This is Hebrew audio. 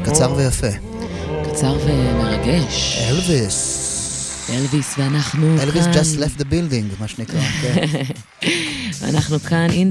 קצר ויפה. קצר ומרגש. אלוויס, ואנחנו כאן... אלוויס just left the building, מה שנקרא. ואנחנו כאן in